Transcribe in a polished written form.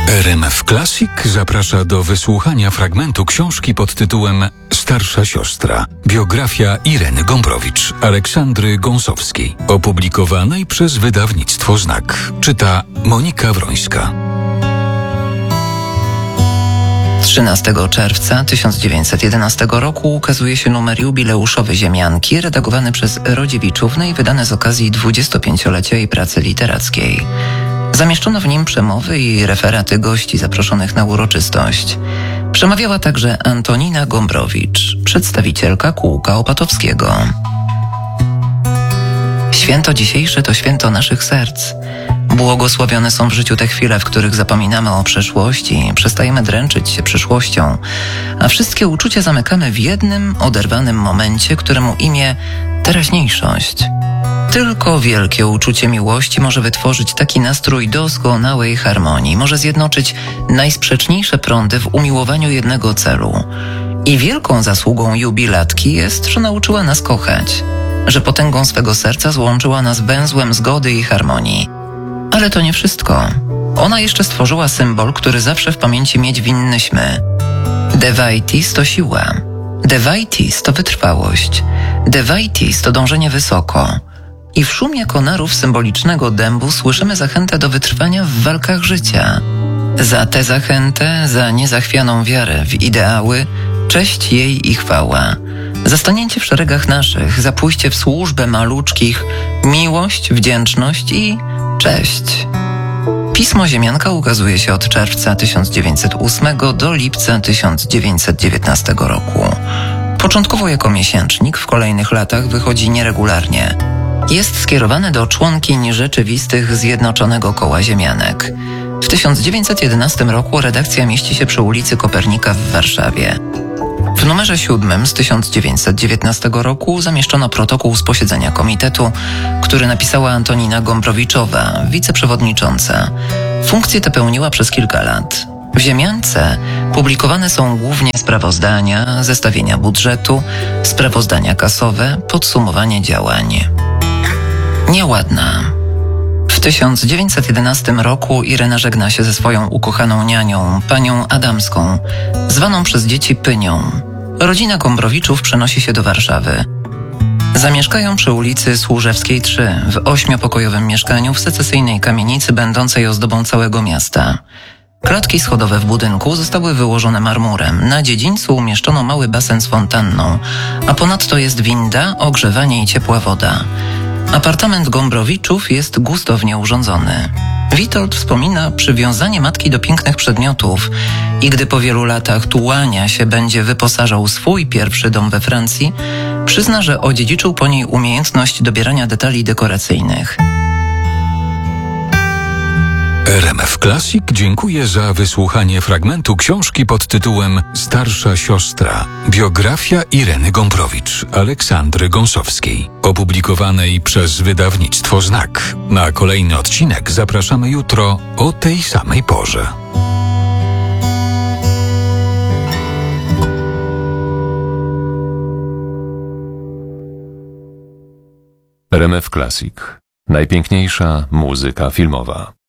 RMF Classic zaprasza do wysłuchania fragmentu książki pod tytułem Starsza siostra. Biografia Ireny Gombrowicz, Aleksandry Gąsowskiej, opublikowanej przez wydawnictwo Znak. Czyta Monika Wrońska. 13 czerwca 1911 roku ukazuje się numer jubileuszowy Ziemianki, redagowany przez Rodziewiczównę i wydany z okazji 25-lecia jej pracy literackiej. Zamieszczono w nim przemowy i referaty gości zaproszonych na uroczystość. Przemawiała także Antonina Gombrowicz, przedstawicielka kółka opatowskiego. Święto dzisiejsze to święto naszych serc. Błogosławione są w życiu te chwile, w których zapominamy o przeszłości, przestajemy dręczyć się przyszłością, a wszystkie uczucia zamykamy w jednym, oderwanym momencie, któremu imię teraźniejszość. Tylko wielkie uczucie miłości może wytworzyć taki nastrój doskonałej harmonii, może zjednoczyć najsprzeczniejsze prądy w umiłowaniu jednego celu. I wielką zasługą jubilatki jest, że nauczyła nas kochać, że potęgą swego serca złączyła nas węzłem zgody i harmonii. Ale to nie wszystko. Ona jeszcze stworzyła symbol, który zawsze w pamięci mieć winnyśmy. Devaitis to siła. Devaitis to wytrwałość. Devaitis to dążenie wysoko. I w szumie konarów symbolicznego dębu słyszymy zachętę do wytrwania w walkach życia. Za tę zachętę, za niezachwianą wiarę w ideały, cześć jej i chwała. Za stanięcie w szeregach naszych, za pójście w służbę maluczkich, miłość, wdzięczność i cześć. Pismo Ziemianka ukazuje się od czerwca 1908 do lipca 1919 roku. Początkowo jako miesięcznik, w kolejnych latach wychodzi nieregularnie. Jest skierowane do członkiń rzeczywistych Zjednoczonego Koła Ziemianek. W 1911 roku redakcja mieści się przy ulicy Kopernika w Warszawie. W numerze 7 z 1919 roku zamieszczono protokół z posiedzenia komitetu, który napisała Antonina Gombrowiczowa, wiceprzewodnicząca. Funkcję tę pełniła przez kilka lat. W Ziemiance publikowane są głównie sprawozdania, zestawienia budżetu, sprawozdania kasowe, podsumowanie działań. Nieładna. W 1911 roku Irena żegna się ze swoją ukochaną nianią, panią Adamską, zwaną przez dzieci Pynią. Rodzina Gombrowiczów przenosi się do Warszawy. Zamieszkają przy ulicy Służewskiej 3 w 8-pokojowym mieszkaniu w secesyjnej kamienicy będącej ozdobą całego miasta. Klatki schodowe w budynku zostały wyłożone marmurem. Na dziedzińcu umieszczono mały basen z fontanną, a ponadto jest winda, ogrzewanie i ciepła woda. Apartament Gombrowiczów jest gustownie urządzony. Witold wspomina przywiązanie matki do pięknych przedmiotów i gdy po wielu latach tułania się będzie wyposażał swój pierwszy dom we Francji, przyzna, że odziedziczył po niej umiejętność dobierania detali dekoracyjnych. RMF Classic dziękuję za wysłuchanie fragmentu książki pod tytułem Starsza siostra. Biografia Ireny Gombrowicz, Aleksandry Gąsowskiej, opublikowanej przez wydawnictwo Znak. Na kolejny odcinek zapraszamy jutro o tej samej porze. RMF Classic. Najpiękniejsza muzyka filmowa.